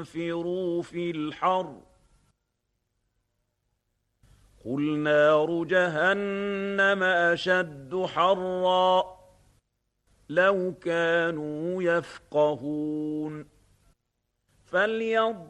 انفروا في الحر قل نار جهنم أشد حرا لو كانوا يفقهون فليضربوا